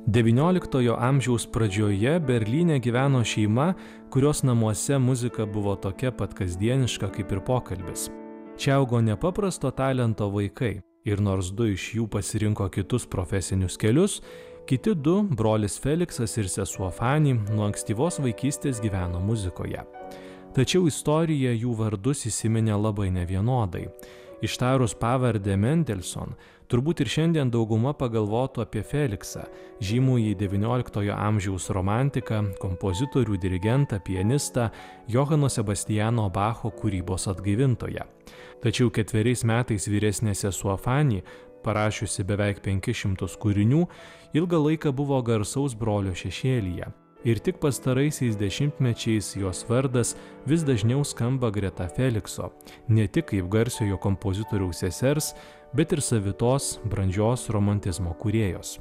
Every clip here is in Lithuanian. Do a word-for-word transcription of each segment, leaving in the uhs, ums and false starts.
devynioliktojo amžiaus pradžioje Berlyne gyveno šeima, kurios namuose muzika buvo tokia pat kasdieniška kaip ir pokalbis. Čia augo nepaprasto talento vaikai ir nors du iš jų pasirinko kitus profesinius kelius, kiti du, brolis Feliksas ir sesuo Fanny, nuo ankstyvos vaikystės gyveno muzikoje. Tačiau istorija jų vardus įsiminė labai nevienodai. Ištarus pavardę Mendelson, turbūt ir šiandien dauguma pagalvotų apie Feliksą, žymųjį devynioliktojo amžiaus romantiką, kompozitorių, dirigentą, pianistą, Johano Sebastiano Bacho kūrybos atgaivintoją. Tačiau ketveriais metais vyresnė sesuo Fanny, parašiusi beveik penkis šimtus kūrinių, ilgą laiką buvo garsaus brolio šešėlyje. Ir tik pastaraisiais dešimtmečiais jos vardas vis dažniau skamba greta Felikso, ne tik kaip garsiojo kompozitoriaus sesers, bet ir savitos, brandžios romantizmo kūrėjos.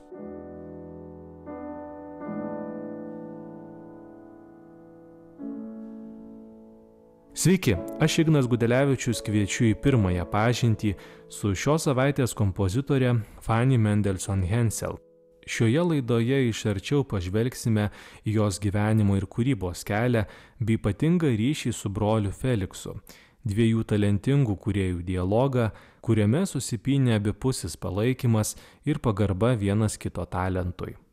Sveiki, aš Ignas Gudelevičius kviečiu į pirmąją pažintį su šios savaitės kompozitore Fanny Mendelssohn-Hensel. Šioje laidoje iš arčiau pažvelgsime į jos gyvenimo ir kūrybos kelią bei ypatingą ryšį su broliu Feliksu, dviejų talentingų kūrėjų dialogą, kuriame susipynė abipusis palaikymas ir pagarba vienas kito talentui.